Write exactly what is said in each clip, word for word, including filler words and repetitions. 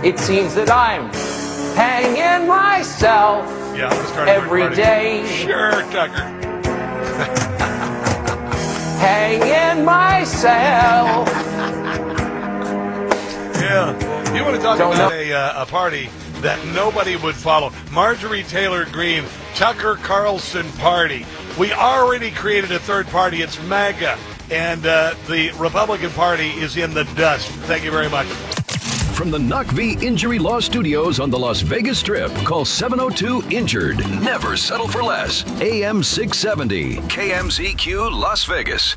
It seems that I'm hanging myself yeah, let's start every day. Sure, Tucker. Hanging myself. Yeah, you want to talk Don't about know. a, uh, a party that nobody would follow. Marjorie Taylor Greene, Tucker Carlson party. We already created a third party. It's MAGA. And uh, the Republican Party is in the dust. Thank you very much. From the Knock V Injury Law Studios on the Las Vegas Strip, call seven oh two injured. Never settle for less. A M six seventy, K M Z Q Las Vegas.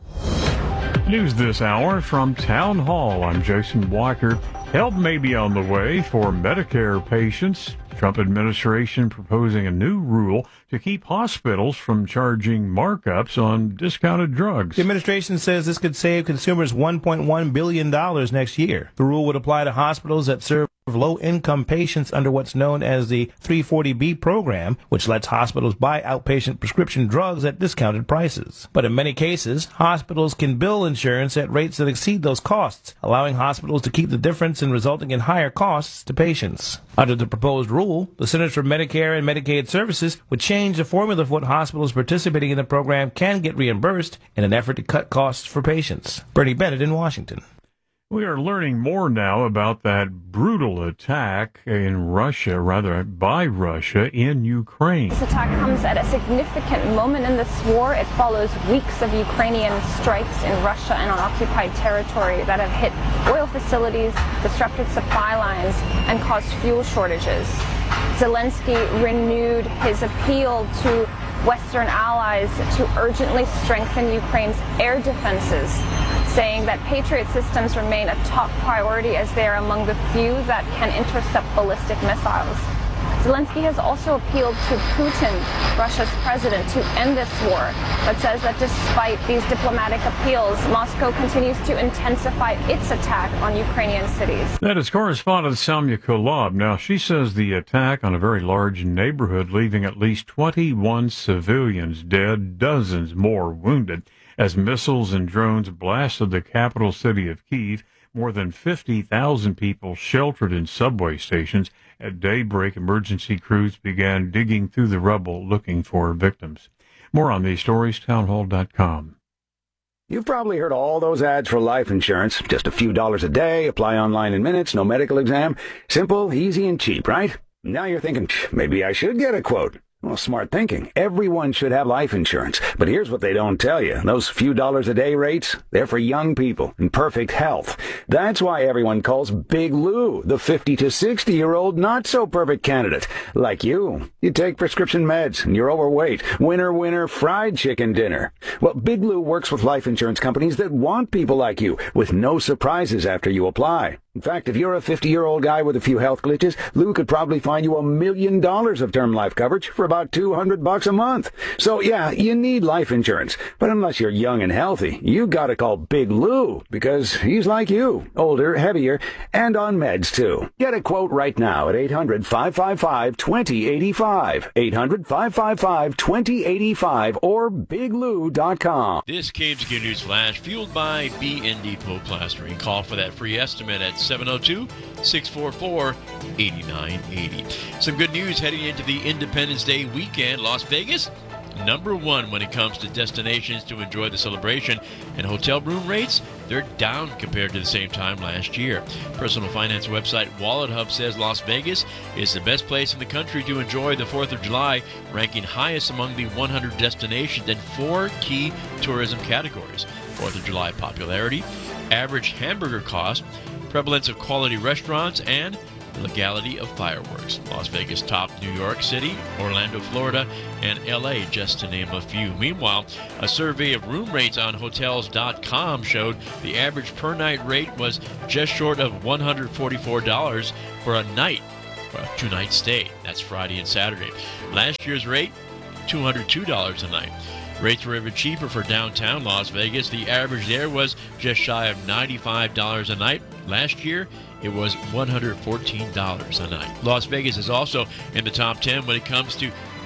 News this hour from Town Hall. I'm Jason Walker. Help may be on the way for Medicare patients. Trump administration proposing a new rule to keep hospitals from charging markups on discounted drugs. The administration says this could save consumers one point one billion dollars next year. The rule would apply to hospitals that serve low-income patients under what's known as the three forty B program, which lets hospitals buy outpatient prescription drugs at discounted prices. But in many cases, hospitals can bill insurance at rates that exceed those costs, allowing hospitals to keep the difference and resulting in higher costs to patients. Under the proposed rule, the Centers for Medicare and Medicaid Services would change the formula for what hospitals participating in the program can get reimbursed in an effort to cut costs for patients. Bernie Bennett in Washington. We are learning more now about that brutal attack in Russia, rather by Russia, in Ukraine. This attack comes at a significant moment in this war. It follows weeks of Ukrainian strikes in Russia and on occupied territory that have hit oil facilities, disrupted supply lines, and caused fuel shortages. Zelensky renewed his appeal to Western allies to urgently strengthen Ukraine's air defenses, saying that Patriot systems remain a top priority as they are among the few that can intercept ballistic missiles. Zelensky has also appealed to Putin, Russia's president, to end this war, but says that despite these diplomatic appeals, Moscow continues to intensify its attack on Ukrainian cities. That is correspondent Samya Kolob. Now, she says the attack on a very large neighborhood, leaving at least twenty-one civilians dead, dozens more wounded, as missiles and drones blasted the capital city of Kyiv. More than fifty thousand people sheltered in subway stations. At daybreak, emergency crews began digging through the rubble looking for victims. More on these stories, townhall dot com. You've probably heard all those ads for life insurance. Just a few dollars a day, apply online in minutes, no medical exam. Simple, easy, and cheap, right? Now you're thinking, maybe I should get a quote. Well, smart thinking. Everyone should have life insurance. But here's what they don't tell you. Those few dollars a day rates, they're for young people in perfect health. That's why everyone calls Big Lou the fifty to sixty-year-old not-so-perfect candidate. Like you. You take prescription meds and you're overweight. Winner, winner, fried chicken dinner. Well, Big Lou works with life insurance companies that want people like you, with no surprises after you apply. In fact, if you're a fifty-year-old guy with a few health glitches, Lou could probably find you a million dollars of term life coverage for about two hundred bucks a month. So yeah, you need life insurance. But unless you're young and healthy, you gotta call Big Lou, because he's like you, older, heavier, and on meds too. Get a quote right now at eight hundred, five five five, two zero eight five, eight hundred, five five five, two zero eight five, or big lou dot com. This K M Z Q News Flash, fueled by B N Depot Plastering. Call for that free estimate at seven oh two, six four four, eight nine eight zero. Some good news heading into the Independence Day weekend. Las Vegas, number one when it comes to destinations to enjoy the celebration, and hotel room rates, they're down compared to the same time last year. Personal finance website Wallet Hub says Las Vegas is the best place in the country to enjoy the fourth of July, ranking highest among the one hundred destinations in four key tourism categories: fourth of July popularity, average hamburger cost, prevalence of quality restaurants, and the legality of fireworks. Las Vegas topped New York City, Orlando, Florida, and L A, just to name a few. Meanwhile, a survey of room rates on hotels dot com showed the average per night rate was just short of one hundred forty-four dollars for a night, for a two-night stay. That's Friday and Saturday. Last year's rate, two hundred two dollars a night. Rates were even cheaper for downtown Las Vegas. The average there was just shy of ninety-five dollars a night. Last year, it was one hundred fourteen dollars a night. Las Vegas is also in the top ten when it comes to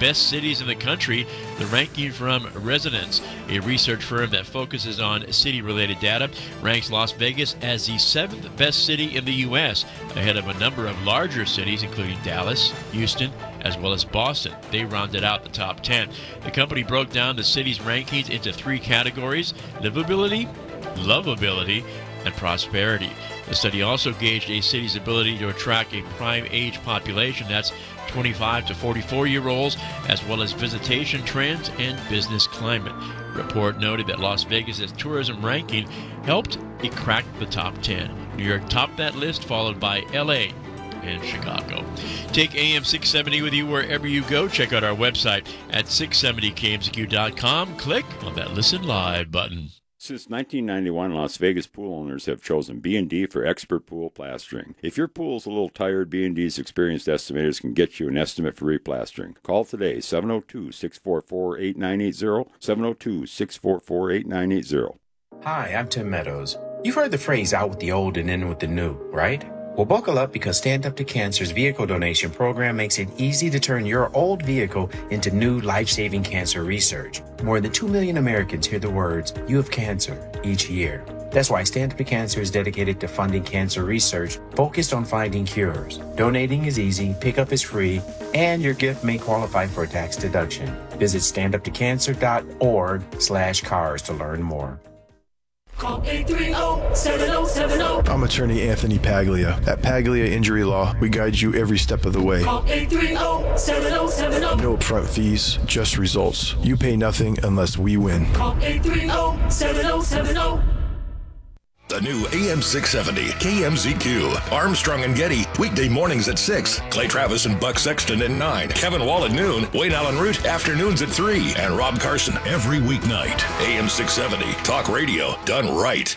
best cities in the country, the ranking from Residents, a research firm that focuses on city-related data, ranks Las Vegas as the seventh best city in the U S, ahead of a number of larger cities, including Dallas, Houston, as well as Boston. They rounded out the top ten. The company broke down the city's rankings into three categories: livability, lovability, and prosperity. The study also gauged a city's ability to attract a prime age population, that's twenty-five to forty-four year olds, as well as visitation trends and business climate. The report noted that Las Vegas' tourism ranking helped it crack the top ten. New York topped that list, followed by L A and Chicago. Take A M six seventy with you wherever you go. Check out our website at six seventy K M Z Q dot com. Click on that Listen Live button. Since nineteen ninety-one, Las Vegas pool owners have chosen B and D for expert pool plastering. If your pool's a little tired, B and D's experienced estimators can get you an estimate for replastering. Call today, seven oh two, six four four, eight nine eight zero, seven oh two, six four four, eight nine eight zero. Hi, I'm Tim Meadows. You've heard the phrase out with the old and in with the new, right? Well, buckle up, because Stand Up to Cancer's vehicle donation program makes it easy to turn your old vehicle into new life-saving cancer research. More than two million Americans hear the words, "You have cancer," each year. That's why Stand Up to Cancer is dedicated to funding cancer research focused on finding cures. Donating is easy, pickup is free, and your gift may qualify for a tax deduction. Visit standuptocancer.org slash cars to learn more. Call eight three zero, seven zero seven zero. I'm attorney Anthony Paglia. At Paglia Injury Law, we guide you every step of the way. Call eight three zero, seven zero seven zero. No upfront fees, just results. You pay nothing unless we win. Call eight three zero, seven zero seven zero. The new A M six seventy K M Z Q. Armstrong and Getty, weekday mornings at six. Clay Travis and Buck Sexton at nine. Kevin Wall at noon. Wayne Allen Root, afternoons at three. And Rob Carson every weeknight. A M six seventy, talk radio done right.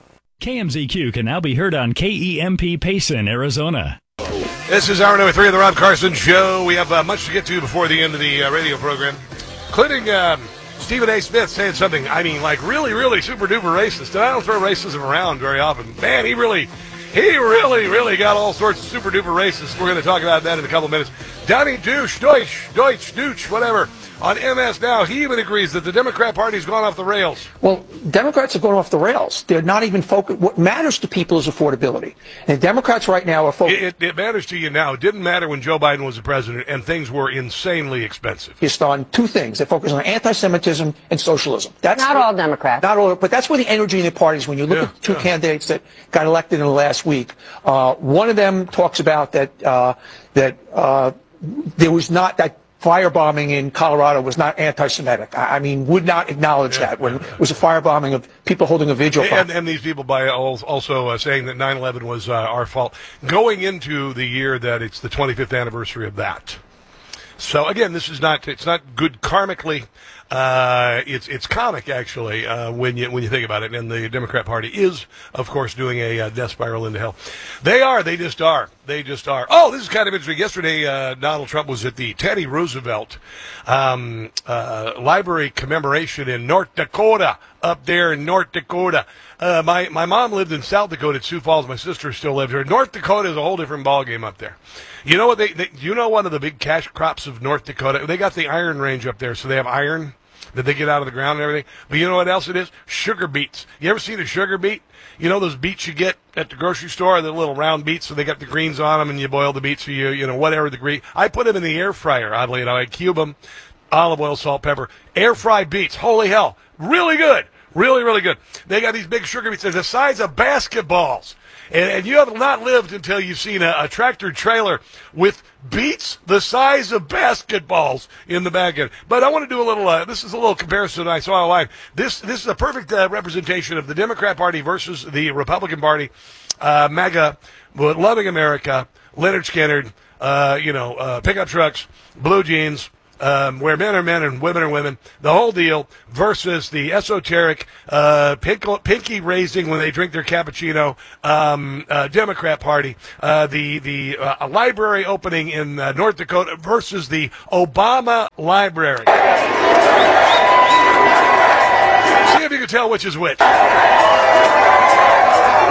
K M Z Q can now be heard on K E M P Payson, Arizona. This is hour number three of the Rob Carson Show. We have uh, much to get to before the end of the uh, radio program, including um, Stephen A. Smith saying something, I mean, like really, really super duper racist. And I don't throw racism around very often. Man, he really, he really, really got all sorts of super duper racist. We're going to talk about that in a couple of minutes. Donnie Douche, Deutsch, Deutsch, Douche, whatever. On M S Now, he even agrees that the Democrat Party's gone off the rails. Well, Democrats have gone off the rails. They're not even focused. What matters to people is affordability. And Democrats right now are focused. It, it, it matters to you now. It didn't matter when Joe Biden was the president, and things were insanely expensive. Focused on two things. They focus on anti-Semitism and socialism. That's not where, all Democrats. Not all, but that's where the energy in the parties. When you look yeah, at two yeah. candidates that got elected in the last week, uh, one of them talks about that uh, that uh, there was not that. Firebombing in Colorado was not anti-Semitic. I mean, would not acknowledge yeah, that when yeah, yeah. it was a firebombing of people holding a vigil. And, and these people by also uh, saying that nine eleven was uh, our fault, going into the year that it's the twenty-fifth anniversary of that. So again, this is not, it's not good karmically. Uh, it's, it's comic actually, uh, when you, when you think about it. And the Democrat Party is, of course, doing a uh, death spiral into hell. They are, they just are. They just are. Oh, this is kind of interesting. Yesterday, uh, Donald Trump was at the Teddy Roosevelt, um, uh, library commemoration in North Dakota, up there in North Dakota. Uh, my, my mom lived in South Dakota at Sioux Falls. My sister still lives here. North Dakota is a whole different ballgame up there. You know what they, they, you know one of the big cash crops of North Dakota? They got the iron range up there, so they have iron that they get out of the ground and everything. But you know what else it is? Sugar beets. You ever seen a sugar beet? You know those beets you get at the grocery store, the little round beets, so they got the greens on them, and you boil the beets for you, you know, whatever the green. I put them in the air fryer, oddly enough. I cube them, olive oil, salt, pepper. Air fried beets. Holy hell. Really good. Really, really good. They got these big sugar beets. They're the size of basketballs. And, and you have not lived until you've seen a, a tractor trailer with beets the size of basketballs in the back end. But I want to do a little, uh, this is a little comparison I saw online. This this is a perfect uh, representation of the Democrat Party versus the Republican Party. Uh, MAGA, loving America, Leonard Skinner, uh, you know, uh, pickup trucks, blue jeans, Um, where men are men and women are women, the whole deal, versus the esoteric, uh, pink, pinky raising when they drink their cappuccino, um, uh, Democrat Party, uh, the, the, uh, library opening in uh, North Dakota versus the Obama Library. See if you can tell which is which.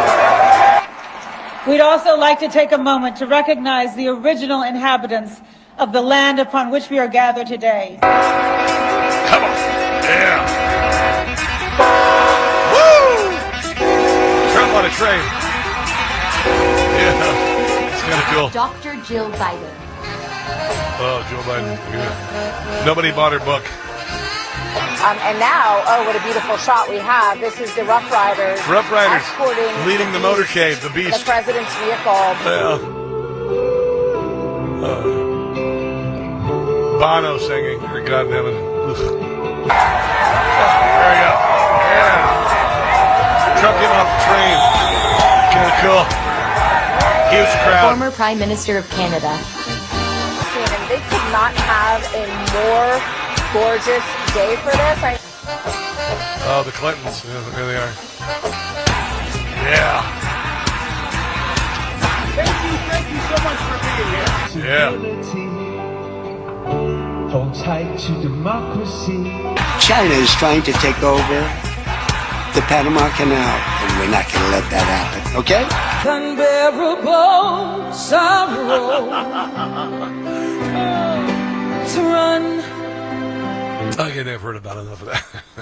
We'd also like to take a moment to recognize the original inhabitants of the land upon which we are gathered today. Come on. Yeah. Woo! Trump on a train. Yeah. It's kind of cool. Doctor Jill Biden. Oh, Joe Biden. Yeah. Nobody bought her book. Um, and now, oh, what a beautiful shot we have. This is the Rough Riders. Rough Riders escorting leading the motorcade, the Beast. The president's vehicle. Yeah. Uh, Bono singing. Dear God in heaven. Ugh. Oh, there we go. Yeah. Trump getting off the train. Kind of cool. Huge crowd. Former Prime Minister of Canada. And they could not have a more gorgeous day for this. I- oh, the Clintons. Yeah, there they are. Yeah. Thank you, thank you so much for being here. Yeah. Hold tight to democracy. China is trying to take over the Panama Canal, and we're not going to let that happen, okay? Unbearable sorrow to run. Okay, they've heard about enough of that.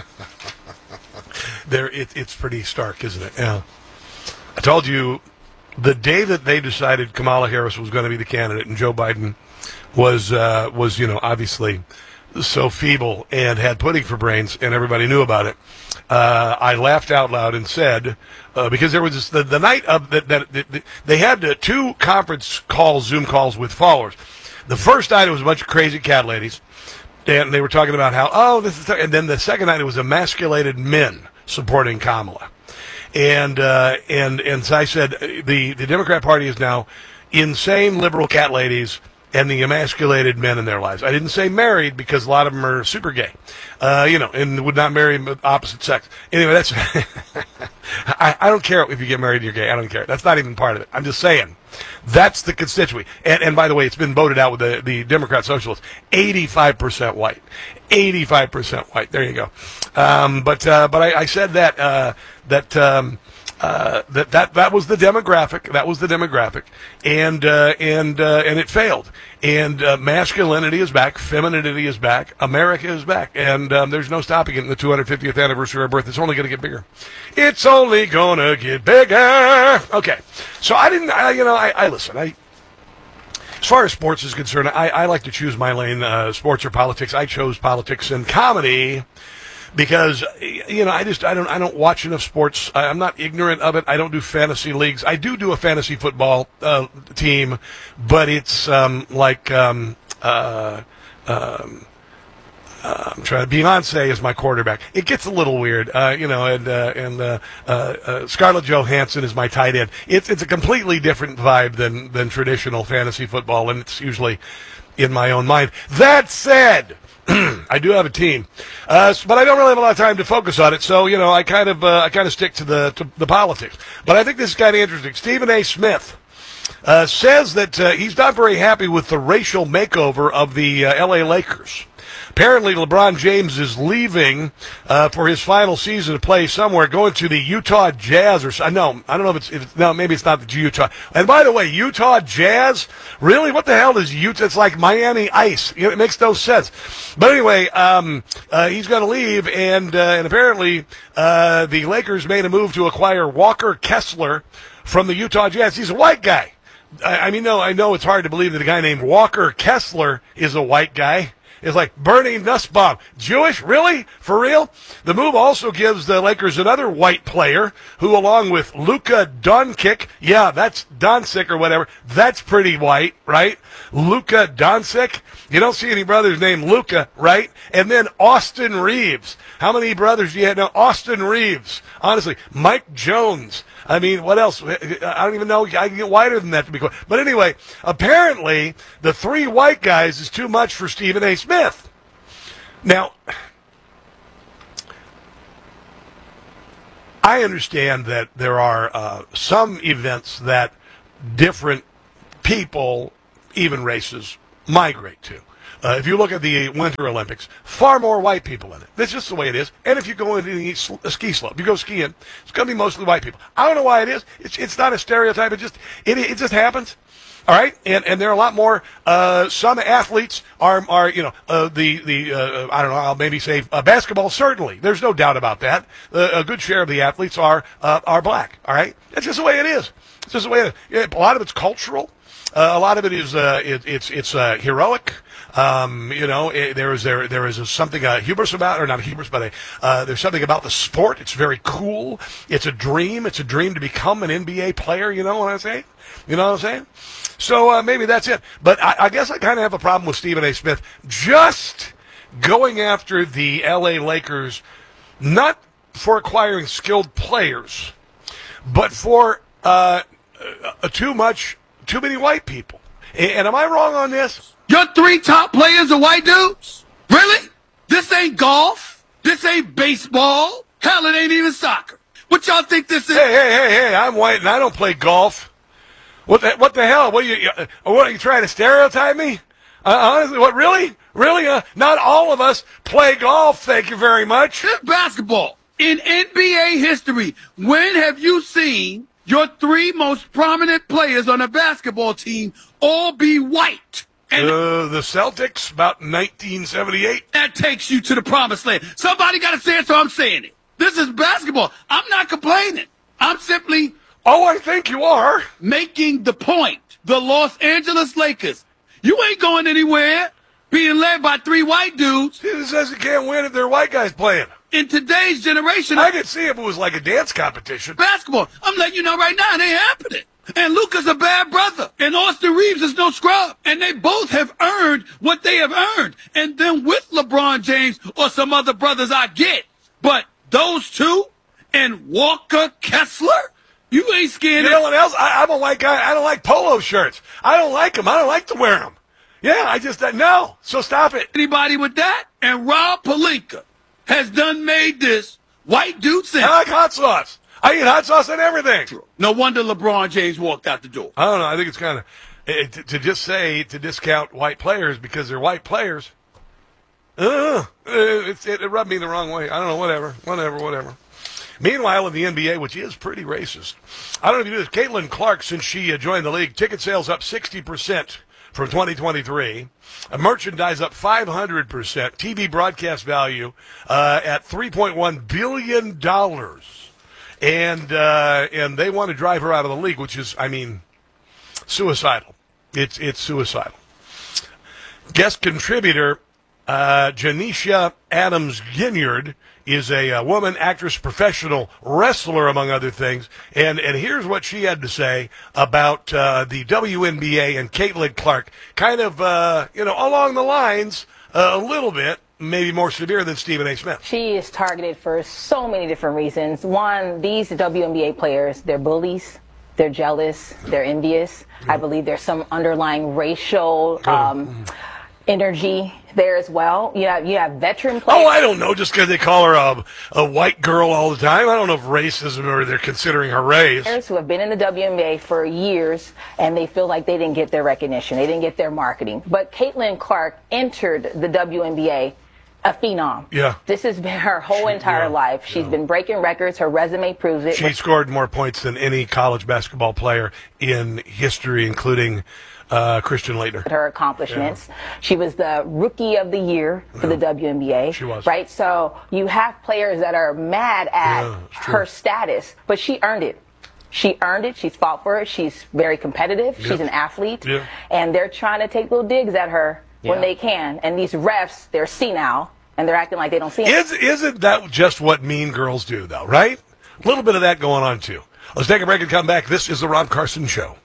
there, it, it's pretty stark, isn't it? Yeah. I told you the day that they decided Kamala Harris was going to be the candidate and Joe Biden was uh, was you know obviously so feeble and had pudding for brains and everybody knew about it. Uh, I laughed out loud and said uh, because there was this, the the night of that that, that, that they had uh, two conference calls, Zoom calls with followers. The first night it was a bunch of crazy cat ladies. And they were talking about how, oh, this is, and then the second night it was emasculated men supporting Kamala. And, uh, and, and so I said, the, the Democrat Party is now insane liberal cat ladies and the emasculated men in their lives. I didn't say married because a lot of them are super gay, uh, you know, and would not marry opposite sex. Anyway, that's, I, I don't care if you get married and you're gay. I don't care. That's not even part of it. I'm just saying. That's the constituency. And, and by the way, it's been voted out with the, the Democrat Socialists. eighty-five percent white. eighty-five percent white. There you go. Um, but uh, but I, I said that uh, that, um, uh, that that that was the demographic. That was the demographic. And uh, and uh, and it failed. And uh, masculinity is back. Femininity is back. America is back. And um, there's no stopping it in the two hundred fiftieth anniversary of birth. It's only going to get bigger. It's only going to get bigger. Okay. So I didn't, I, you know, I, I listen, I, as far as sports is concerned, I, I like to choose my lane, uh, sports or politics. I chose politics and comedy because, you know, I just, I don't, I don't watch enough sports. I, I'm not ignorant of it. I don't do fantasy leagues. I do do a fantasy football, uh, team, but it's, um, like, um, uh, um, Uh, I'm trying. Beyonce is my quarterback. It gets a little weird, uh, you know, and uh, and uh, uh, uh, Scarlett Johansson is my tight end. It's it's a completely different vibe than than traditional fantasy football, and it's usually in my own mind. That said, I do have a team, uh, but I don't really have a lot of time to focus on it. So you know, I kind of uh, I kind of stick to the to the politics. But I think this is kind of interesting. Stephen A. Smith uh, says that uh, he's not very happy with the racial makeover of the uh, L A Lakers. Apparently, LeBron James is leaving uh, for his final season to play somewhere, going to the Utah Jazz or I know I don't know if it's, if it's no maybe it's not the Utah. And by the way, Utah Jazz, really? What the hell is Utah? It's like Miami Ice. You know, it makes no sense. But anyway, um, uh, he's going to leave, and uh, and apparently uh, the Lakers made a move to acquire Walker Kessler from the Utah Jazz. He's a white guy. I, I mean, no, I know it's hard to believe that a guy named Walker Kessler is a white guy. It's like Bernie Nussbaum. Jewish? Really? For real? The move also gives the Lakers another white player who, along with Luka Doncic, yeah, that's Doncic or whatever, that's pretty white, right? Luka Doncic. You don't see any brothers named Luka, right? And then Austin Reeves. How many brothers do you have now? Austin Reeves. Honestly. Mike Jones. I mean, what else? I don't even know. I can get whiter than that to be cool. But anyway, apparently the three white guys is too much for Stephen A. Smith. Now, I understand that there are uh, some events that different people, even races, migrate to. Uh, if you look at the Winter Olympics, far more white people in it. That's just the way it is. And if you go into the sl- a ski slope, you go skiing, it's going to be mostly white people. I don't know why it is. It's, it's not a stereotype. It just it, it just happens. All right, and and there are a lot more. Uh, some athletes are are you know uh, the the uh, I don't know. I'll maybe say uh, basketball. Certainly, there's no doubt about that. Uh, a good share of the athletes are uh, are black. All right, that's just the way it is. It's just the way it is. Yeah, a lot of it's cultural. Uh, a lot of it is uh, it, it's it's uh, heroic. Um, you know, it, there is there there is a, something uh, hubris about, or not hubris, but a, uh, there's something about the sport. It's very cool. It's a dream. It's a dream to become an N B A player. You know what I'm saying? You know what I'm saying? So uh, maybe that's it. But I, I guess I kind of have a problem with Stephen A. Smith just going after the L A Lakers, not for acquiring skilled players, but for uh, uh, too much, too many white people. And, and am I wrong on this? Your three top players are white dudes? Really? This ain't golf. This ain't baseball. Hell, it ain't even soccer. What y'all think this is? Hey, hey, hey, hey! I'm white and I don't play golf. What the, what the hell? What are you, uh, what are you trying to stereotype me? Uh, honestly, what, really? Really? Uh, not all of us play golf, thank you very much. This basketball. In N B A history, when have you seen your three most prominent players on a basketball team all be white? And uh, the Celtics, about nineteen seventy-eight. That takes you to the promised land. Somebody got to say it, so I'm saying it. This is basketball. I'm not complaining. I'm simply... Oh, I think you are. Making the point. The Los Angeles Lakers. You ain't going anywhere being led by three white dudes. It says you can't win if they're white guys playing. In today's generation... I could see if it was like a dance competition. Basketball. I'm letting you know right now, it ain't happening. And Luka's a bad brother. And Austin Reeves is no scrub. And they both have earned what they have earned. And then with LeBron James or some other brothers I get. But those two and Walker Kessler... You ain't scared. You know what else? I, I'm a white guy. I don't like polo shirts. I don't like them. I don't like to wear them. Yeah, I just, uh, no. So stop it. Anybody with that? And Rob Pelinka has done made this white dude sing. I like hot sauce. I eat hot sauce and everything. No wonder LeBron James walked out the door. I don't know. I think it's kind of, it, to, to just say, to discount white players because they're white players, uh, it, it, it rubbed me the wrong way. I don't know. Whatever. Whatever. Whatever. Meanwhile, in the N B A, which is pretty racist, I don't know if you knew this, Caitlin Clark, since she uh, joined the league, ticket sales up sixty percent from twenty twenty-three. Uh, merchandise up five hundred percent. T V broadcast value uh, at three point one billion dollars. And, uh, and they want to drive her out of the league, which is, I mean, suicidal. It's, it's suicidal. Guest contributor uh, Janisha Adams-Ginyard is a, a woman, actress, professional wrestler, among other things. And and here's what she had to say about uh, the W N B A and Caitlin Clark, kind of, uh, you know, along the lines uh, a little bit, maybe more severe than Stephen A. Smith. She is targeted for so many different reasons. One, these W N B A players, they're bullies. They're jealous. They're envious. Mm. I believe there's some underlying racial um, energy there as well. You have, you have veteran players. Oh, I don't know, just because they call her a, a white girl all the time. I don't know if racism or they're considering her race. Players who have been in the W N B A for years, and they feel like they didn't get their recognition. They didn't get their marketing. But Caitlin Clark entered the W N B A a phenom. Yeah. This has been her whole she, entire yeah, liher She's yeah. been breaking records. Her resume proves it. She scored more points than any college basketball player in history, including Uh, Christian Laettner. Her accomplishments. Yeah. She was the Rookie of the Year for yeah. the W N B A. She was. Right? So you have players that are mad at yeah, her status, but she earned it. She earned it. She's fought for it. She's very competitive. Yep. She's an athlete. Yep. And they're trying to take little digs at her yeah. when they can. And these refs, they're senile, and they're acting like they don't see it. Is, isn't that just what mean girls do, though, right? A little bit of that going on, too. Let's take a break and come back. This is The Rob Carson Show.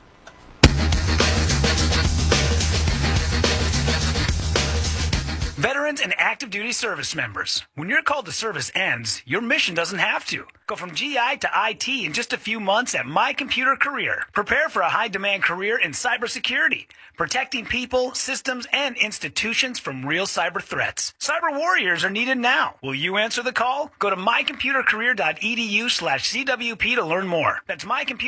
Veterans and active duty service members. When your call to service ends, your mission doesn't have to. Go from G I to I T in just a few months at My Computer Career. Prepare for a high-demand career in cybersecurity, protecting people, systems, and institutions from real cyber threats. Cyber warriors are needed now. Will you answer the call? Go to mycomputercareer.edu slash CWP to learn more. That's mycomputer.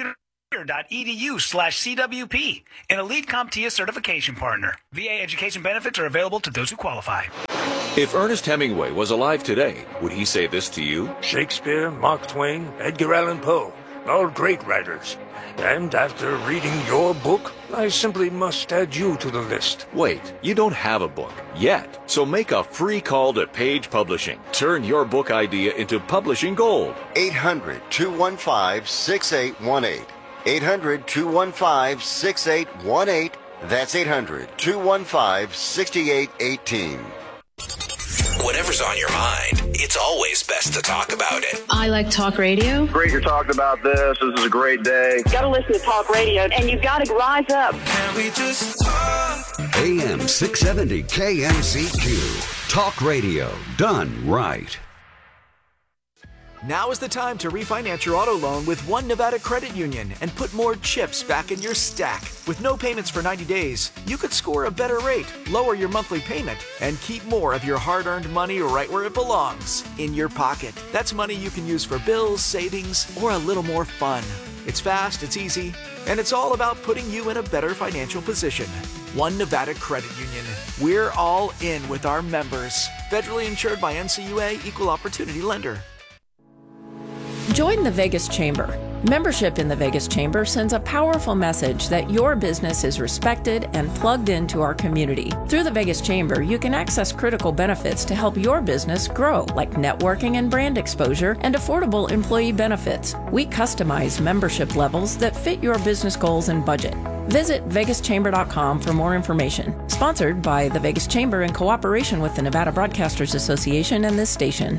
edu slash CWP, an elite CompTIA certification partner. V A education benefits are available to those who qualify. If Ernest Hemingway was alive today, would he say this to you? Shakespeare, Mark Twain, Edgar Allan Poe, all great writers. And after reading your book, I simply must add you to the list. Wait, you don't have a book yet, so make a free call to Page Publishing. Turn your book idea into publishing gold. eight hundred, two one five, six eight one eight. eight hundred, two one five, six eight one eight. That's eight hundred, two one five, six eight one eight. Whatever's on your mind, it's always best to talk about it. I like talk radio. Great you're talking about this. This is a great day. Got to listen to talk radio, and you've got to rise up. Can we just talk? A M six seventy K M Z Q. Talk radio done right. Now is the time to refinance your auto loan with One Nevada Credit Union and put more chips back in your stack. With no payments for ninety days, you could score a better rate, lower your monthly payment, and keep more of your hard-earned money right where it belongs, in your pocket. That's money you can use for bills, savings, or a little more fun. It's fast, it's easy, and it's all about putting you in a better financial position. One Nevada Credit Union. We're all in with our members. Federally insured by N C U A, Equal Opportunity Lender. Join the Vegas Chamber. Membership in the Vegas Chamber sends a powerful message that your business is respected and plugged into our community. Through the Vegas Chamber, you can access critical benefits to help your business grow, like networking and brand exposure and affordable employee benefits. We customize membership levels that fit your business goals and budget. Visit vegas chamber dot com for more information. Sponsored by the Vegas Chamber in cooperation with the Nevada Broadcasters Association and this station.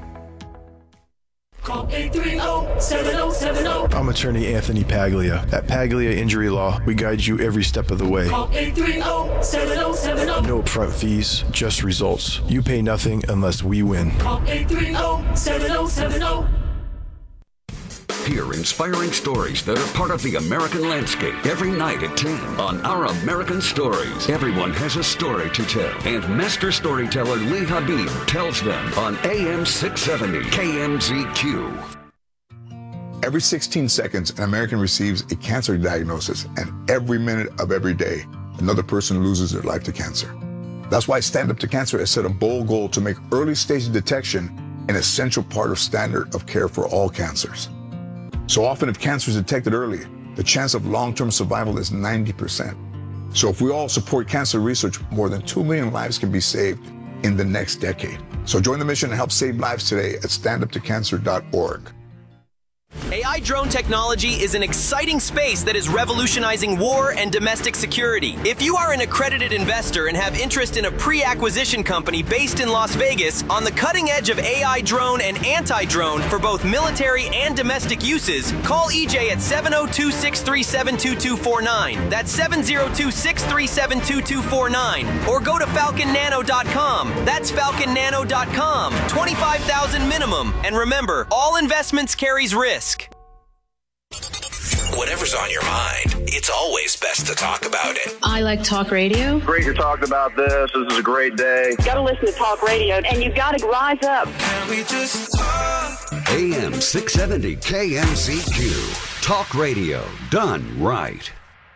Call eight three zero, seven zero seven zero. I'm attorney Anthony Paglia. At Paglia Injury Law, we guide you every step of the way. Call eight three zero, seven zero seven zero. No upfront fees, just results. You pay nothing unless we win. Call eight three zero, seven zero seven zero. Hear inspiring stories that are part of the American landscape every night at ten on Our American Stories. Everyone has a story to tell, and master storyteller Lee Habib tells them on A M six seventy K M Z Q. Every sixteen seconds, an American receives a cancer diagnosis, and every minute of every day, another person loses their life to cancer. That's why Stand Up to Cancer has set a bold goal to make early stage detection an essential part of standard of care for all cancers. So often, if cancer is detected early, the chance of long-term survival is ninety percent. So if we all support cancer research, more than two million lives can be saved in the next decade. So join the mission and help save lives today at stand up to cancer dot org. A I drone technology is an exciting space that is revolutionizing war and domestic security. If you are an accredited investor and have interest in a pre-acquisition company based in Las Vegas on the cutting edge of A I drone and anti-drone for both military and domestic uses, call E J at seven oh two, six three seven, two two four nine. That's seven oh two, six three seven, two two four nine. Or go to falcon nano dot com. That's falcon nano dot com. twenty-five thousand minimum. And remember, all investments carries risk. Whatever's on your mind, it's always best to talk about it. I like talk radio. Great you're talking about this. This is a great day. Got to listen to talk radio, and you've got to rise up. Can we just talk? A M six seventy K M Z Q. Talk radio done right.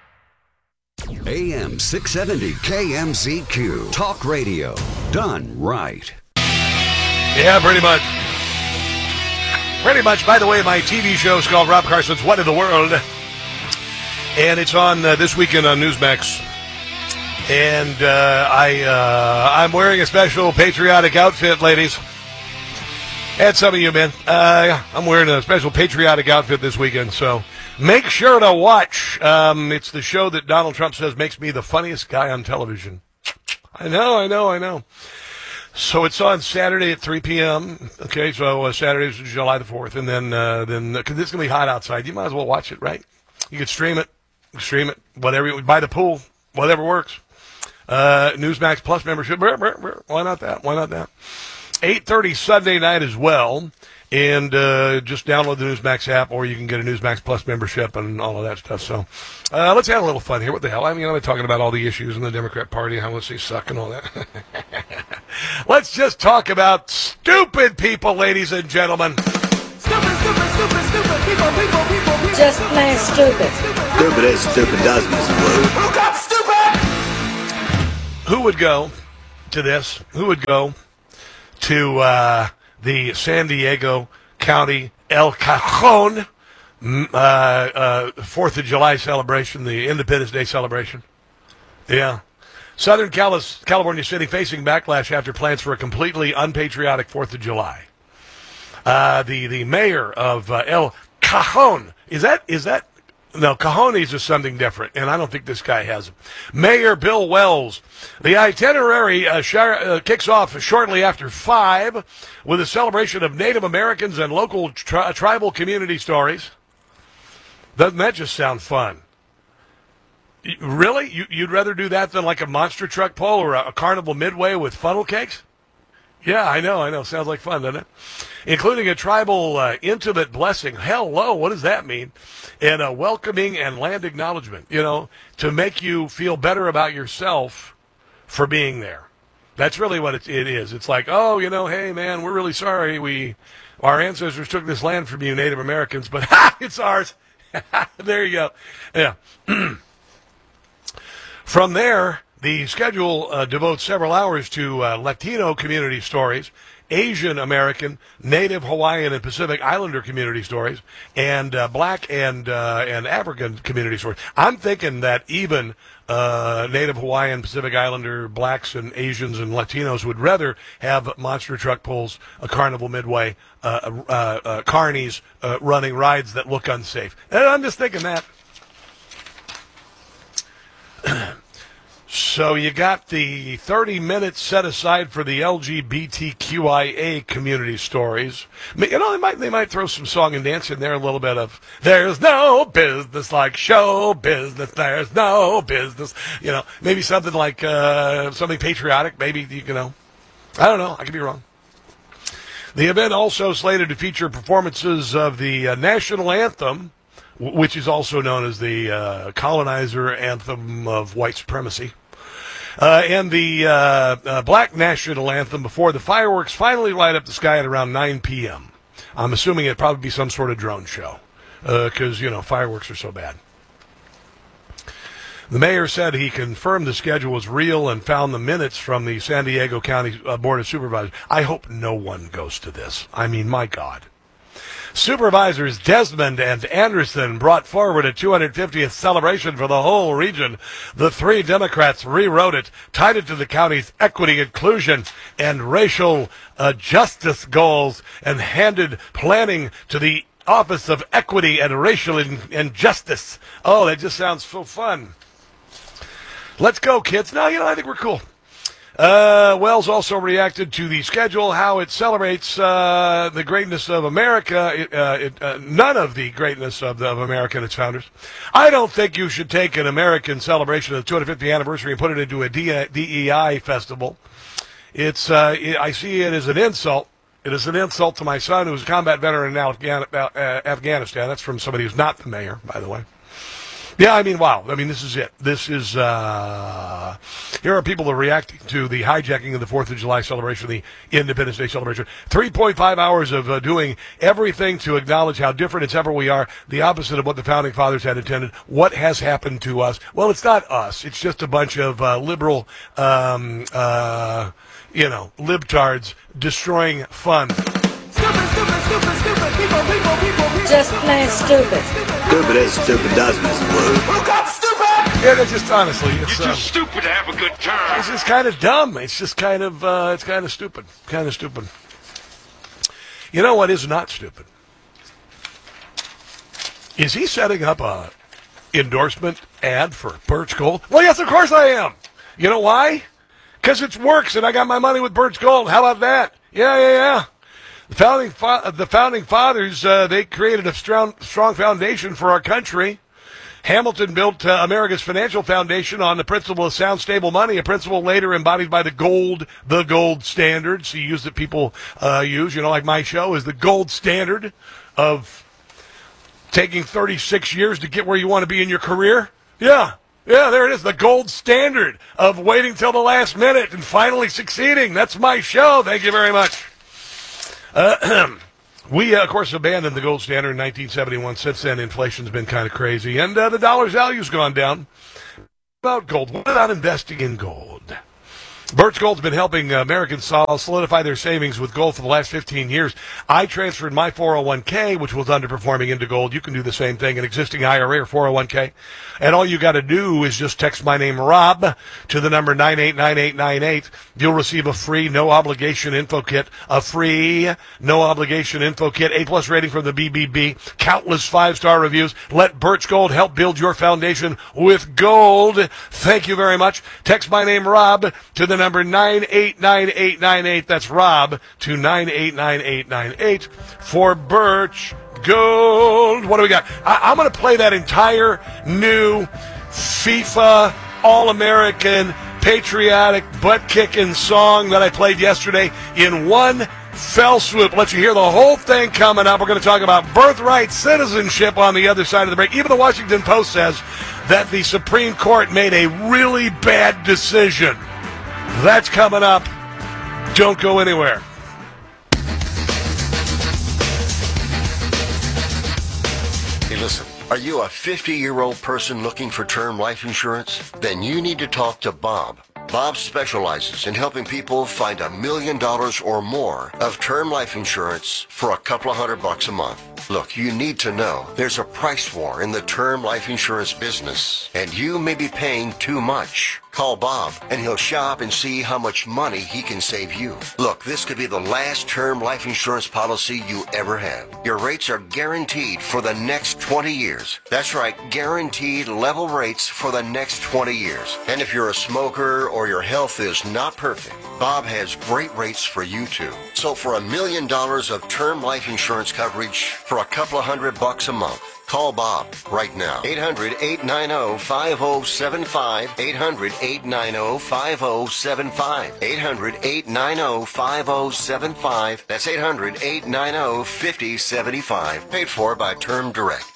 A M six seventy K M Z Q. Talk radio done right. Yeah, pretty much. Pretty much. By the way, my T V show is called Rob Carson's What in the World? And it's on uh, this weekend on Newsmax. And uh, I, uh, I'm wearing a special patriotic outfit, ladies. And some of you, man. Uh, I'm wearing a special patriotic outfit this weekend, so make sure to watch. Um, it's the show that Donald Trump says makes me the funniest guy on television. I know, I know, I know. So it's on Saturday at three p.m. Okay, so uh, Saturday is July the fourth, and then uh, then because it's gonna be hot outside, you might as well watch it, right? You can stream it, stream it, whatever. By the pool, whatever works. Uh, Newsmax Plus membership, brr, brr, brr. Why not that? Why not that? eight thirty Sunday night as well, and uh, just download the Newsmax app, or you can get a Newsmax Plus membership and all of that stuff. So uh, let's have a little fun here. What the hell? I mean, I'm talking about all the issues in the Democrat Party, how much they suck and all that. Let's just talk about stupid people, ladies and gentlemen. Stupid, stupid, stupid. Just plain stupid. Stupid is stupid does, Mister Blue. Who got stupid? Who would go to this? Who would go to uh, the San Diego County El Cajon uh, uh, Fourth of July celebration, the Independence Day celebration? Yeah. Southern Cali- California City facing backlash after plans for a completely unpatriotic Fourth of July. Uh, the the mayor of uh, El Cajon, is that is that no Cajones is something different, and I don't think this guy has them. Mayor Bill Wells. The itinerary uh, sh- uh, kicks off shortly after five with a celebration of Native Americans and local tri- tribal community stories. Doesn't that just sound fun? Really? You, you'd rather do that than like a monster truck pull or a, a carnival midway with funnel cakes? Yeah, I know, I know. Sounds like fun, doesn't it? Including a tribal uh, intimate blessing. Hello, what does that mean? And a welcoming and land acknowledgement, you know, to make you feel better about yourself for being there. That's really what it, it is. It's like, oh, you know, hey, man, we're really sorry. We, our ancestors took this land from you, Native Americans, but ha, it's ours. There you go. Yeah. From there, the schedule uh, devotes several hours to uh, Latino community stories, Asian American, Native Hawaiian, and Pacific Islander community stories, and uh, Black and uh, and African community stories. I'm thinking that even uh, Native Hawaiian, Pacific Islander, Blacks, and Asians and Latinos would rather have monster truck pulls, a carnival midway, uh, uh, uh, carnies uh, running rides that look unsafe. And I'm just thinking that. So you got the thirty minutes set aside for the L G B T Q I A community stories. You know, they might they might throw some song and dance in there, a little bit of "There's no business like show business. There's no business." You know, maybe something like uh, something patriotic. Maybe, you know, I don't know. I could be wrong. The event also slated to feature performances of the uh, national anthem, which is also known as the uh, colonizer anthem of white supremacy, uh, and the uh, uh, black national anthem before the fireworks finally light up the sky at around nine p.m. I'm assuming it'd probably be some sort of drone show, because, uh, you know, fireworks are so bad. The mayor said he confirmed the schedule was real and found the minutes from the San Diego County uh, Board of Supervisors. I hope no one goes to this. I mean, my God. Supervisors Desmond and Anderson brought forward a two hundred fiftieth celebration for the whole region. The three Democrats rewrote it, tied it to the county's equity, inclusion, and racial uh, justice goals, and handed planning to the Office of Equity and Racial in- and Justice. Oh, that just sounds so fun. Let's go, kids. No, you know, I think we're cool. Uh, Wells also reacted to the schedule, how it celebrates uh, the greatness of America, it, uh, it, uh, none of the greatness of, the, of America and its founders. I don't think you should take an American celebration of the two hundred fiftieth anniversary and put it into a D E I festival. It's uh, it, I see it as an insult. It is an insult to my son, who's a combat veteran in Afghan- uh, Afghanistan. That's from somebody who's not the mayor, by the way. Yeah, I mean, wow. I mean, this is it. This is, uh, here are people that are reacting to the hijacking of the fourth of July celebration, the Independence Day celebration. three point five hours of uh, doing everything to acknowledge how different and separate we are, the opposite of what the Founding Fathers had intended. What has happened to us? Well, it's not us. It's just a bunch of uh, liberal, um, uh, you know, libtards destroying fun. Stupid, stupid, stupid, stupid, people, people, people, people. Just plain stupid. Stupid is stupid does, Mister Blue. Who got stupid? Yeah, that's just honestly, it's You're um, just stupid to have a good time. It's just kind of dumb. It's just kind of, uh, it's kind of stupid. Kind of stupid. You know what is not stupid? Is he setting up a endorsement ad for Birch Gold? Well, yes, of course I am. You know why? Because it works, and I got my money with Birch Gold. How about that? Yeah, yeah, yeah. The founding, fa- the founding fathers, uh, they created a strong, strong foundation for our country. Hamilton built uh, America's financial foundation on the principle of sound, stable money, a principle later embodied by the gold, the gold standard. So you use that people uh, use, you know, like my show is the gold standard of taking thirty-six years to get where you want to be in your career. Yeah, yeah, there it is, the gold standard of waiting till the last minute and finally succeeding. That's my show. Thank you very much. Uh, We, uh, of course, abandoned the gold standard in nineteen seventy-one. Since then, inflation's been kind of crazy, and uh, the dollar's value's gone down. About gold. What about investing in gold? Birch Gold's been helping uh, Americans solidify their savings with gold for the last fifteen years. I transferred my four oh one k, which was underperforming, into gold. You can do the same thing, an existing I R A or four oh one k. And all you got to do is just text my name, Rob, to the number nine eight nine eight nine eight. You'll receive a free, no-obligation info kit. A free, no-obligation info kit. A-plus rating from the B B B. Countless five-star reviews. Let Birch Gold help build your foundation with gold. Thank you very much. Text my name, Rob, to the number nine eight nine eight nine eight. That's Rob to nine eight nine eight nine eight for Birch Gold. What do we got? I, I'm going to play that entire new FIFA All-American patriotic butt-kicking song that I played yesterday in one fell swoop. Let you hear the whole thing coming up. We're going to talk about birthright citizenship on the other side of the break. Even the Washington Post says that the Supreme Court made a really bad decision. That's coming up. Don't go anywhere. Hey, listen. Are you a fifty-year-old person looking for term life insurance? Then you need to talk to Bob. Bob specializes in helping people find a million dollars or more of term life insurance for a couple of hundred bucks a month. Look, you need to know there's a price war in the term life insurance business, and you may be paying too much. Call Bob, and he'll shop and see how much money he can save you. Look, this could be the last term life insurance policy you ever have. Your rates are guaranteed for the next twenty years. That's right, guaranteed level rates for the next twenty years. And if you're a smoker or your health is not perfect, Bob has great rates for you too. So for a million dollars of term life insurance coverage for a couple of hundred bucks a month, call Bob right now. eight hundred, eight nine zero, five zero seven five. eight hundred, eight nine zero, five zero seven five. eight hundred, eight nine zero, five zero seven five. That's eight hundred, eight nine zero, five zero seven five. Paid for by Term Direct.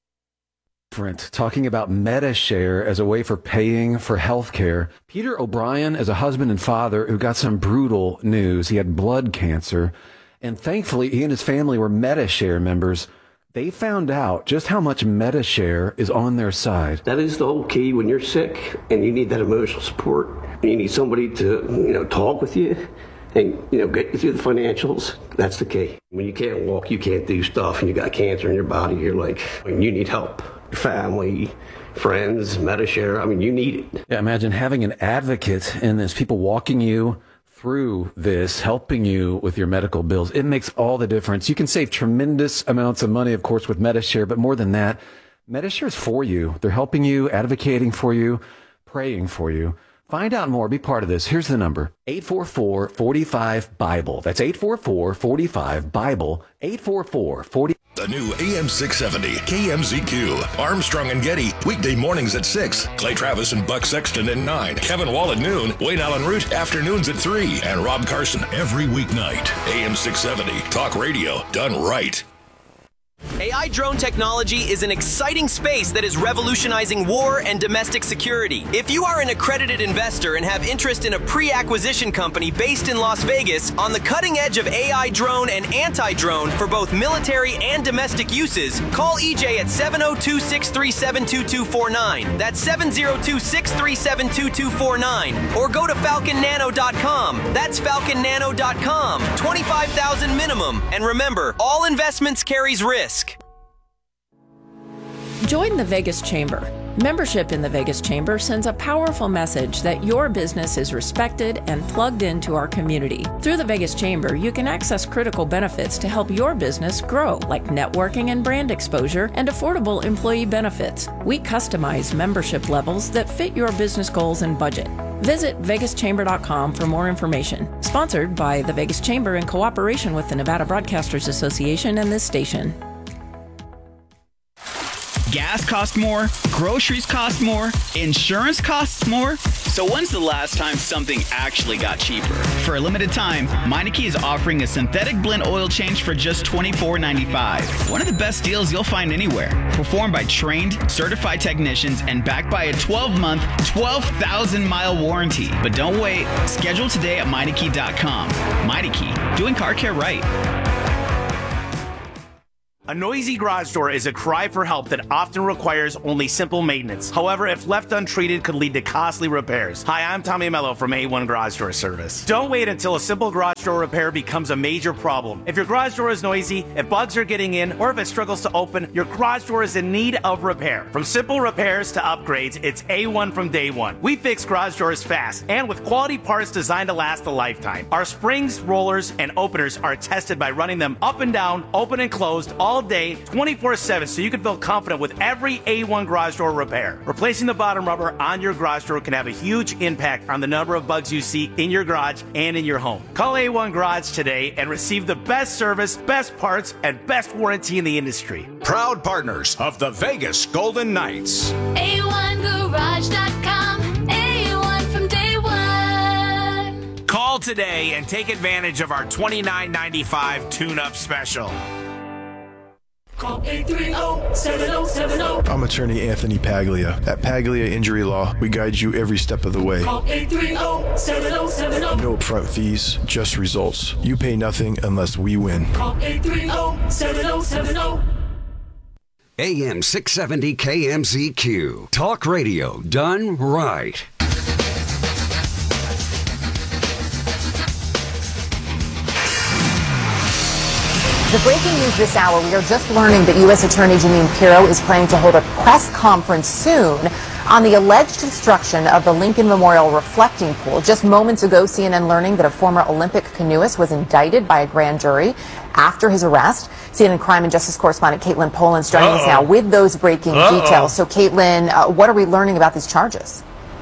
Talking about MediShare as a way for paying for health care. Peter O'Brien is a husband and father who got some brutal news. He had blood cancer, and thankfully he and his family were MediShare members. They found out just how much MediShare is on their side. That is the whole key when you're sick and you need that emotional support. And you need somebody to, you know, talk with you and, you know, get you through the financials. That's the key. When you can't walk, you can't do stuff, and you got cancer in your body, you're like, you need help. Your family, friends, MediShare, I mean, you need it. Yeah, imagine having an advocate in this, people walking you through this, helping you with your medical bills. It makes all the difference. You can save tremendous amounts of money, of course, with MediShare, but more than that, MediShare is for you. They're helping you, advocating for you, praying for you. Find out more. Be part of this. Here's the number. eight four four, four five, BIBLE. That's eight four four, four five, BIBLE. eight four four, four five. The new A M six seventy K M Z Q. Armstrong and Getty, weekday mornings at six. Clay Travis and Buck Sexton at nine. Kevin Wall at noon. Wayne Allen Root, afternoons at three. And Rob Carson every weeknight. A M six seventy, talk radio done right. A I drone technology is an exciting space that is revolutionizing war and domestic security. If you are an accredited investor and have interest in a pre-acquisition company based in Las Vegas on the cutting edge of A I drone and anti-drone for both military and domestic uses, call E J at seven oh two, six three seven, two two four nine. That's seven oh two, six three seven, two two four nine. Or go to falcon nano dot com. That's falcon nano dot com. twenty-five thousand dollars minimum. And remember, all investments carries risk. Join the Vegas Chamber. Membership in the Vegas Chamber sends a powerful message that your business is respected and plugged into our community. Through the Vegas Chamber, you can access critical benefits to help your business grow, like networking and brand exposure and affordable employee benefits. We customize membership levels that fit your business goals and budget. Visit vegas chamber dot com for more information. Sponsored by the Vegas Chamber in cooperation with the Nevada Broadcasters Association and this station. Gas costs more, groceries cost more, insurance costs more. So when's the last time something actually got cheaper? For a limited time, Meineke is offering a synthetic blend oil change for just twenty-four ninety-five. One of the best deals you'll find anywhere. Performed by trained, certified technicians and backed by a twelve-month, twelve thousand mile warranty. But don't wait. Schedule today at Meineke dot com. Meineke, doing car care right. A noisy garage door is a cry for help that often requires only simple maintenance. However, if left untreated, could lead to costly repairs. Hi, I'm Tommy Mello from A one Garage Door Service. Don't wait until a simple garage door repair becomes a major problem. If your garage door is noisy, if bugs are getting in, or if it struggles to open, your garage door is in need of repair. From simple repairs to upgrades, it's A one from day one. We fix garage doors fast and with quality parts designed to last a lifetime. Our springs, rollers, and openers are tested by running them up and down, open and closed, all day, twenty-four seven, so you can feel confident with every A one garage door repair. Replacing the bottom rubber on your garage door can have a huge impact on the number of bugs you see in your garage and in your home. Call A one Garage today and receive the best service, best parts, and best warranty in the industry. Proud partners of the Vegas Golden Knights. A one garage dot com. A one from day one. Call today and take advantage of our twenty-nine ninety-five tune-up special. Call eight three zero, seven zero seven zero. I'm attorney Anthony Paglia. At Paglia Injury Law, we guide you every step of the way. Call eight three zero, seven zero seven zero. No upfront fees, just results. You pay nothing unless we win. Call eight three zero, seven zero seven zero. A M six seventy K M Z Q. Talk radio done right. The breaking news this hour, we are just learning that U S Attorney Jeanine Pirro is planning to hold a press conference soon on the alleged destruction of the Lincoln Memorial reflecting pool. Just moments ago, C N N learning that a former Olympic canoeist was indicted by a grand jury after his arrest. C N N crime and justice correspondent Caitlin Poland's joining Uh-oh. us now with those breaking Uh-oh. details. So, Caitlin, uh, what are we learning about these charges?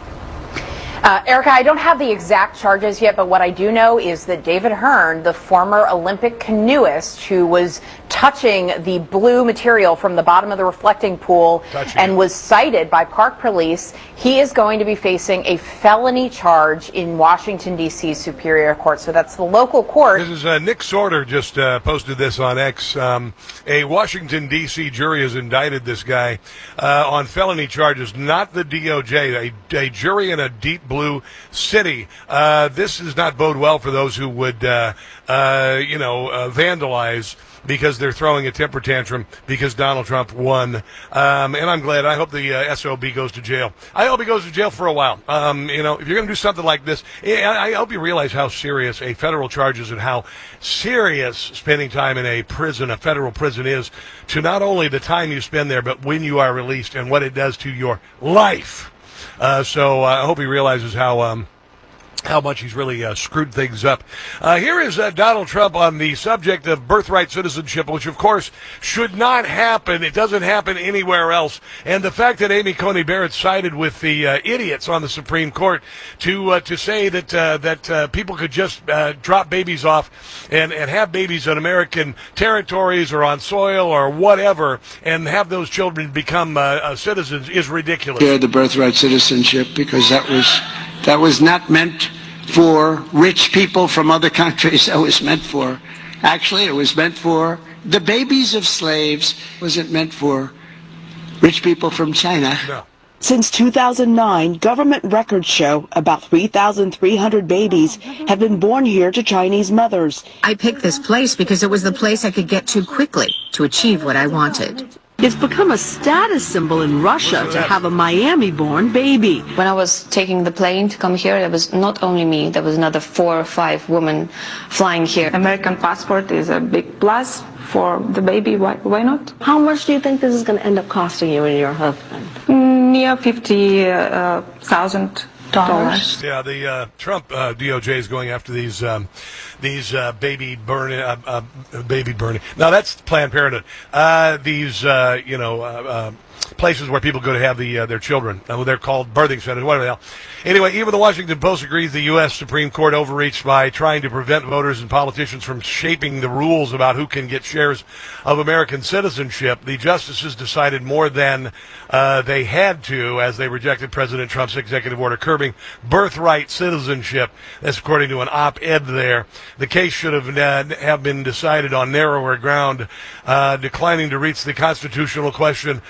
Uh, Erica, I don't have the exact charges yet, but what I do know is that David Hearn, the former Olympic canoeist who was touching the blue material from the bottom of the reflecting pool touching. and was cited by Park Police, he is going to be facing a felony charge in Washington, D C Superior Court. So that's the local court. This is uh, Nick Sorter just uh, posted this on X. Um, a Washington, D C jury has indicted this guy uh, on felony charges, not the D O J, a, a jury in a deep blue city. Uh, this does not bode well for those who would, uh, uh, you know, uh, vandalize because they're throwing a temper tantrum because Donald Trump won. Um, and I'm glad. I hope the uh, S O B goes to jail. I hope he goes to jail for a while. Um, you know, if you're going to do something like this, I hope you realize how serious a federal charge is and how serious spending time in a prison, a federal prison, is to not only the time you spend there, but when you are released and what it does to your life. Uh, so uh, I hope he realizes how um, how much he's really uh, screwed things up. Uh, here is uh, Donald Trump on the subject of birthright citizenship, which, of course, should not happen. It doesn't happen anywhere else. And the fact that Amy Coney Barrett sided with the uh, idiots on the Supreme Court to uh, to say that uh, that uh, people could just uh, drop babies off and, and have babies on American territories or on soil or whatever and have those children become uh, uh, citizens is ridiculous. Yeah, the birthright citizenship, because that was that was not meant for rich people from other countries. That was meant for, actually, it was meant for the babies of slaves. It wasn't meant for rich people from China. No. Since two thousand nine, government records show about three thousand three hundred babies have been born here to Chinese mothers. I picked this place because it was the place I could get to quickly to achieve what I wanted. It's become a status symbol in Russia to have a Miami-born baby. When I was taking the plane to come here, there was not only me, there was another four or five women flying here. American passport is a big plus for the baby. Why, why not? How much do you think this is going to end up costing you and your husband? Near fifty thousand dollars. Yeah, the uh, Trump uh, D O J is going after these um, these uh, baby burning, uh, uh, baby burning. Now that's Planned Parenthood. Uh, these uh, you know. Uh, uh, places where people go to have the uh, their children. Uh, they're called birthing centers, whatever the hell. Anyway, even the Washington Post agrees the U S Supreme Court overreached by trying to prevent voters and politicians from shaping the rules about who can get shares of American citizenship. The justices decided more than uh, they had to as they rejected President Trump's executive order curbing birthright citizenship. That's according to an op-ed there. The case should have uh, have been decided on narrower ground. Uh, declining to reach the constitutional question would have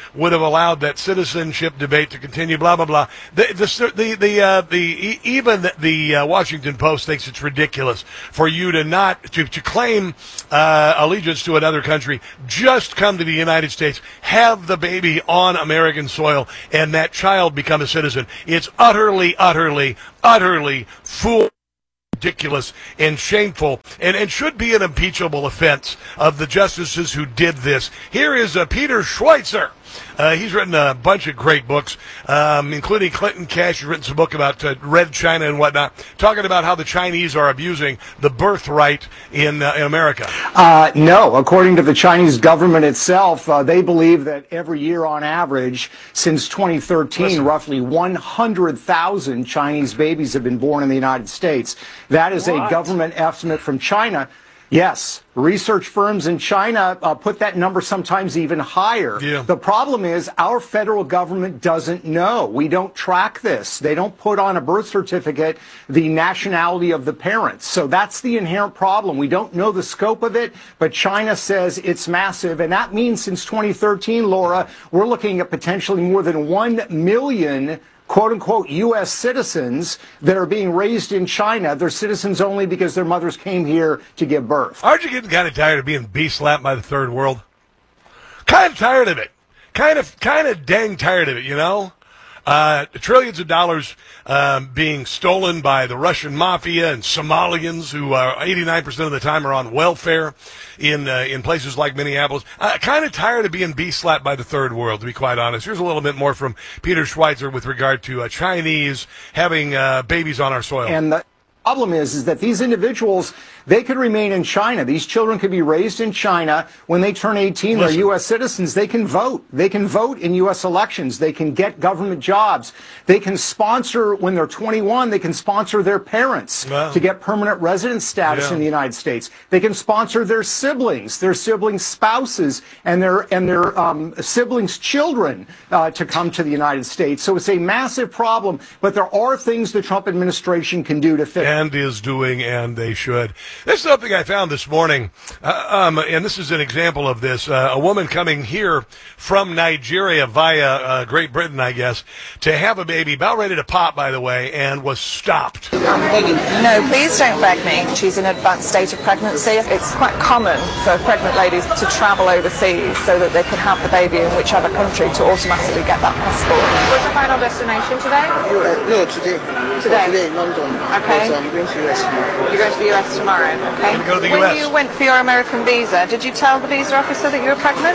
allowed that citizenship debate to continue. Blah blah blah. The the the the, uh, the even the, the uh, Washington Post thinks it's ridiculous for you to not to to claim uh, allegiance to another country. Just come to the United States, have the baby on American soil, and that child become a citizen. It's utterly, utterly, utterly fool. Ridiculous and shameful, and, and should be an impeachable offense of the justices who did this. Here is uh, Peter Schweitzer. Uh, he's written a bunch of great books, um, including Clinton Cash. He's written some book about uh, Red China and whatnot, talking about how the Chinese are abusing the birthright in, uh, in America. Uh, no. According to the Chinese government itself, uh, they believe that every year on average, since twenty thirteen, Listen. roughly one hundred thousand Chinese babies have been born in the United States. That is what? a government estimate from China. Yes, research firms in China uh, put that number sometimes even higher. Yeah. The problem is our federal government doesn't know. We don't track this. They don't put on a birth certificate the nationality of the parents. So that's the inherent problem. We don't know the scope of it, but China says it's massive. And that means since twenty thirteen, Laura, we're looking at potentially more than one million quote-unquote U S citizens that are being raised in China. They're citizens only because their mothers came here to give birth. Aren't you getting kind of tired of being bee-slapped by the third world? Kind of tired of it. Kind of, kind of dang tired of it, you know? Uh, trillions of dollars um, being stolen by the Russian mafia and Somalians who uh, eighty-nine percent of the time are on welfare in uh, in places like Minneapolis. Uh, kind of tired of being bee-slapped by the third world, to be quite honest. Here's a little bit more from Peter Schweitzer with regard to uh, Chinese having uh, babies on our soil. And the problem is, is that these individuals, they could remain in China. These children could be raised in China. When they turn eighteen, Listen. they're U S citizens. They can vote. They can vote in U S elections. They can get government jobs. They can sponsor, when they're twenty-one, they can sponsor their parents wow. to get permanent resident status yeah. in the United States. They can sponsor their siblings, their siblings' spouses, and their and their um, siblings' children uh, to come to the United States. So it's a massive problem, but there are things the Trump administration can do to fix it. And is doing, and they should. This is something I found this morning, uh, um, and this is an example of this. Uh, a woman coming here from Nigeria via uh, Great Britain, I guess, to have a baby, about ready to pop, by the way, and was stopped. I'm begging. No, please don't beg me. She's in an advanced state of pregnancy. It's quite common for pregnant ladies to travel overseas so that they can have the baby in whichever country to automatically get that passport. What's your final destination today? Uh, no, today. Today? Today in London. Okay. So I'm going to the U S tomorrow. You're going to the U S tomorrow, okay. Go to the when U S. you went for your American visa, did you tell the visa officer that you were pregnant?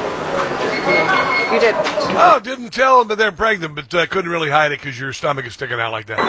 You didn't? Oh, didn't tell them that they're pregnant, but uh, couldn't really hide it because your stomach is sticking out like that.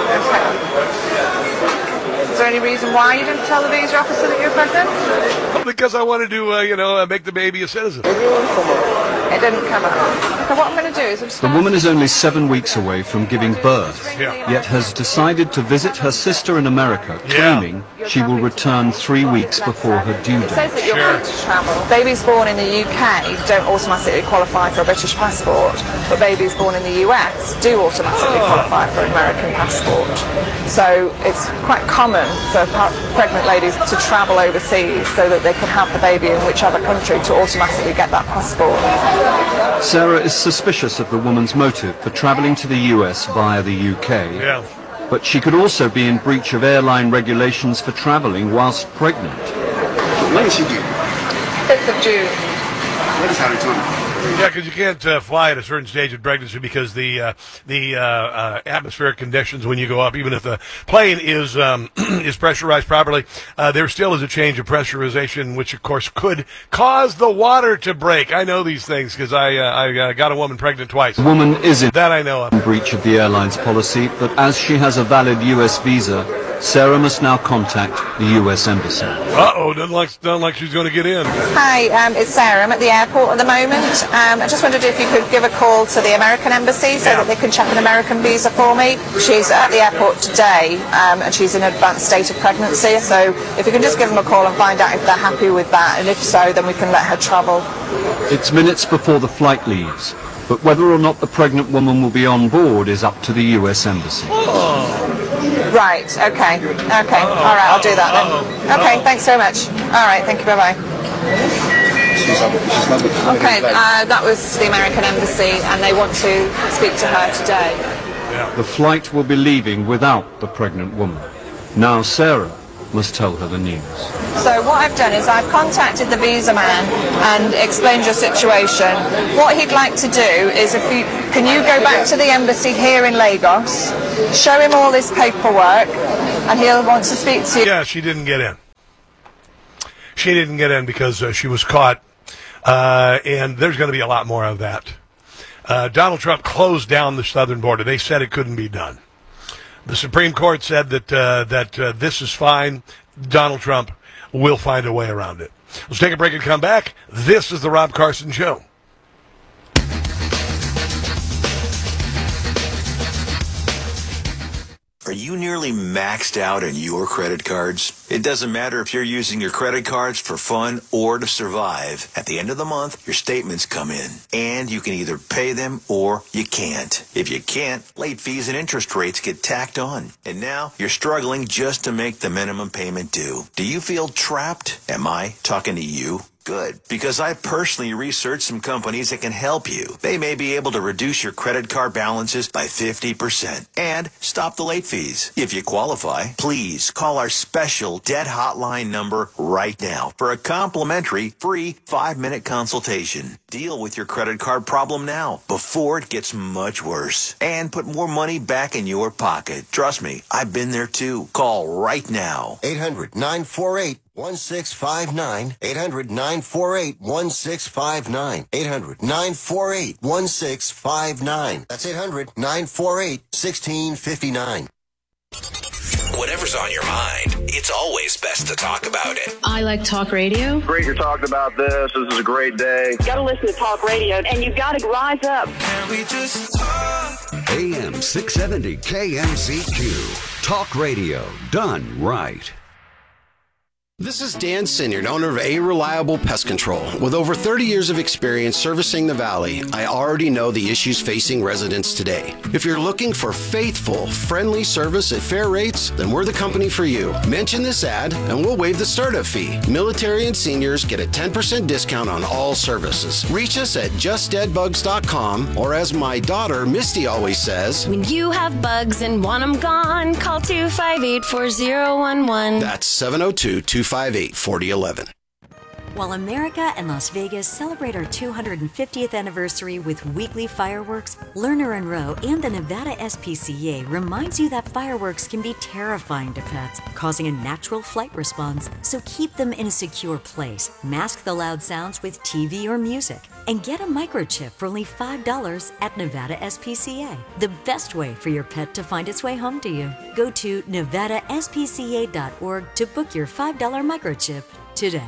No, okay. Is there any reason why you didn't tell the visa officer that you were pregnant? Well, because I wanted to, uh, you know, uh, make the baby a citizen. It didn't come up. It didn't come up. Okay, what I'm going to do is... I'm just the woman is only seven weeks away from giving birth, yeah. yet has decided to visit her sister in America, yeah. claiming she will return three weeks before her due date. It says that you're sure. going to travel. Babies born in the U K don't automatically qualify for a British passport, but babies born in the U S do automatically oh. qualify for an American passport. So it's quite common for pregnant ladies to travel overseas so that they can have the baby in whichever country to automatically get that passport. Sarah is suspicious of the woman's motive for travelling to the U S via the U K. Yeah. But she could also be in breach of airline regulations for travelling whilst pregnant. When is she due? fifth of June. What is her return? Yeah, because you can't uh, fly at a certain stage of pregnancy because the uh, the uh, uh, atmospheric conditions when you go up, even if the plane is um, is pressurized properly, uh, there still is a change of pressurization, which of course could cause the water to break. I know these things because I uh, I uh, got a woman pregnant twice. The woman is in that I know of. In breach of the airline's policy, but as she has a valid U S visa, Sarah must now contact the U S Embassy. Uh-oh, doesn't like, doesn't like she's going to get in. Hi, um, it's Sarah. I'm at the airport at the moment. Um, I just wondered if you could give a call to the American Embassy so yeah. that they can check an American visa for me. She's at the airport today, um, and she's in an advanced state of pregnancy. So if you can just give them a call and find out if they're happy with that, and if so, then we can let her travel. It's minutes before the flight leaves, but whether or not the pregnant woman will be on board is up to the U S Embassy. Oh. Right, okay, okay, all right, I'll do that then. Okay, thanks so much. All right, thank you, bye-bye. She's on, she's on the, on Okay, the uh, that was the American Embassy, and they want to speak to her today. The flight will be leaving without the pregnant woman. Now Sarah must tell her the news. So what I've done is I've contacted the visa man and explained your situation. What he'd like to do is, if you can you go back to the embassy here in Lagos, show him all this paperwork, and he'll want to speak to you. Yeah, she didn't get in. She didn't get in because uh, she was caught, uh, and there's going to be a lot more of that. Uh, Donald Trump closed down the southern border. They said it couldn't be done. The Supreme Court said that uh, that uh, this is fine. Donald Trump will find a way around it. Let's take a break and come back. This is the Rob Carson Show. Are you nearly maxed out on your credit cards? It doesn't matter if you're using your credit cards for fun or to survive. At the end of the month, your statements come in, and you can either pay them or you can't. If you can't, late fees and interest rates get tacked on. And now you're struggling just to make the minimum payment due. Do you feel trapped? Am I talking to you? Good, because I personally researched some companies that can help you. They may be able to reduce your credit card balances by fifty percent and stop the late fees. If you qualify, please call our special debt hotline number right now for a complimentary free five-minute consultation. Deal with your credit card problem now before it gets much worse and put more money back in your pocket. Trust me, I've been there too. Call right now. eight hundred nine four eight one six five nine. eight hundred nine four eight one six five nine. eight hundred nine four eight one six five nine. That's eight hundred nine four eight one six five nine. Whatever's on your mind, it's always best to talk about it. I like talk radio. Great you're talking about this. This is a great day. You gotta listen to talk radio, and you've got to rise up. Can we just talk? A M six seventy K M Z Q. Talk radio done right. This is Dan Sinyard, owner of A Reliable Pest Control. With over thirty years of experience servicing the Valley, I already know the issues facing residents today. If you're looking for faithful, friendly service at fair rates, then we're the company for you. Mention this ad and we'll waive the startup fee. Military and seniors get a ten percent discount on all services. Reach us at just dead bugs dot com, or as my daughter Misty always says, When you have bugs and want them gone, call two five eight, four zero one one. that's seven oh two, two five eight, four oh one one. While America and Las Vegas celebrate our two hundred fiftieth anniversary with weekly fireworks, Lerner and Rowe and the Nevada S P C A reminds you that fireworks can be terrifying to pets, causing a natural flight response. So keep them in a secure place, mask the loud sounds with T V or music, and get a microchip for only five dollars at Nevada S P C A. The best way for your pet to find its way home to you. Go to nevada s p c a dot org to book your five dollar microchip today.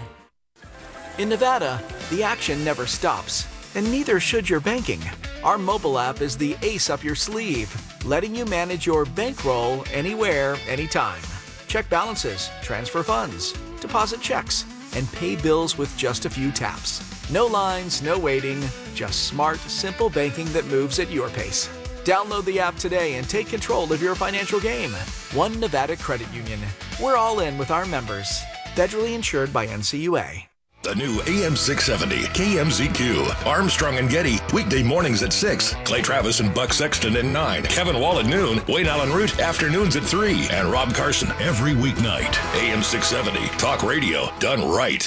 In Nevada, the action never stops, and neither should your banking. Our mobile app is the ace up your sleeve, letting you manage your bankroll anywhere, anytime. Check balances, transfer funds, deposit checks, and pay bills with just a few taps. No lines, no waiting, just smart, simple banking that moves at your pace. Download the app today and take control of your financial game. One Nevada Credit Union. We're all in with our members. Federally insured by N C U A. The new A M six seventy K M Z Q. Armstrong and Getty, weekday mornings at six. Clay Travis and Buck Sexton at nine. Kevin Wall at noon. Wayne Allen Root, afternoons at three. And Rob Carson every weeknight. A M six seventy, talk radio done right.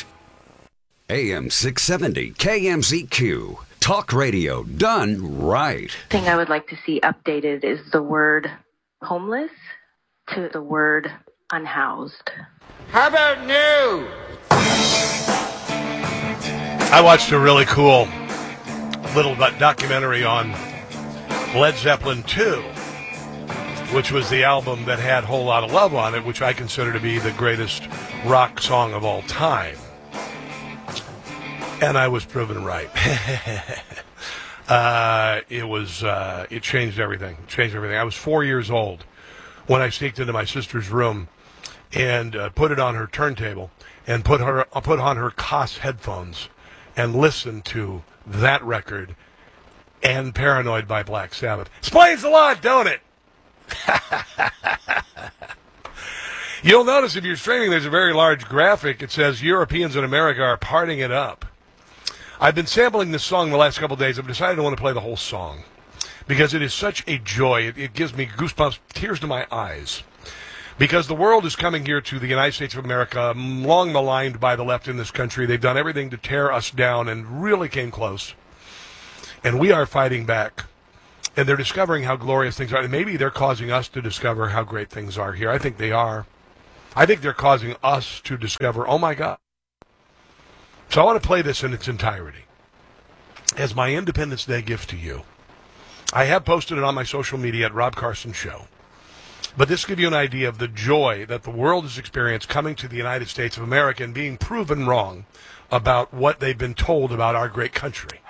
A M six seventy K M Z Q. Talk radio done right. The thing I would like to see updated is the word homeless to the word unhoused. How about new? I watched a really cool little documentary on Led Zeppelin two, which was the album that had Whole Lotta Love on it, which I consider to be the greatest rock song of all time. And I was proven right. uh, it was, uh, it changed everything. It changed everything. I was four years old when I sneaked into my sister's room and uh, put it on her turntable and put her, uh, put on her Koss headphones and listened to that record and Paranoid by Black Sabbath. Explains a lot, don't it? You'll notice if you're streaming, there's a very large graphic. It says Europeans in America are partying it up. I've been sampling this song the last couple of days. I've decided I want to play the whole song because it is such a joy. It, it gives me goosebumps, tears to my eyes. Because the world is coming here to the United States of America, long maligned by the left in this country. They've done everything to tear us down and really came close. And we are fighting back. And they're discovering how glorious things are. And maybe they're causing us to discover how great things are here. I think they are. I think they're causing us to discover, oh my God. So I want to play this in its entirety as my Independence Day gift to you. I have posted it on my social media at Rob Carson Show. But this gives you an idea of the joy that the world has experienced coming to the United States of America and being proven wrong about what they've been told about our great country.